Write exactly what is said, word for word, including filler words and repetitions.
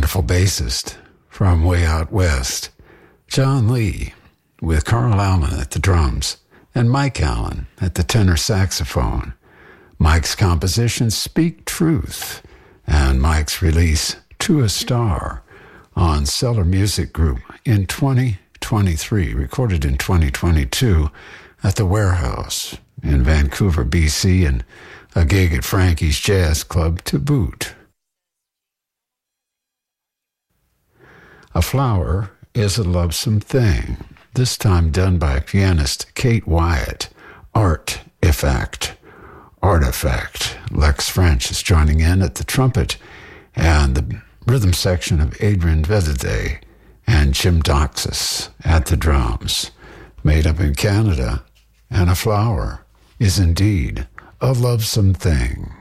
wonderful bassist from way out west, John Lee, with Carl Allen at the drums and Mike Allen at the tenor saxophone. Mike's composition, Speak Truth, and Mike's release, To a Star, on Cellar Music Group in twenty twenty-three, recorded in twenty twenty-two at the Warehouse in Vancouver, B C, and a gig at Frankie's Jazz Club to boot. A Flower is a Lovesome Thing, this time done by pianist Kate Wyatt. Art Effect. Artifact. Lex French is joining in at the trumpet, and the rhythm section of Adrian Vedede and Jim Doxas at the drums. Made up in Canada, and A Flower is indeed a lovesome thing.